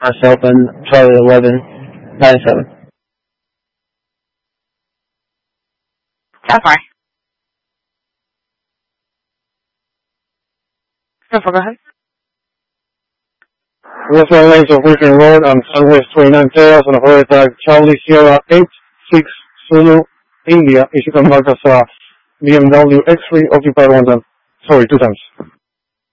myself and Charlie 1197. Sorry. No, go ahead. Western lanes of Weekend Road and Southwest 29 Terrace on a Florida tag Charlie Sierra 86 Zulu, India. If you can mark as a BMW X3 occupied 2 times.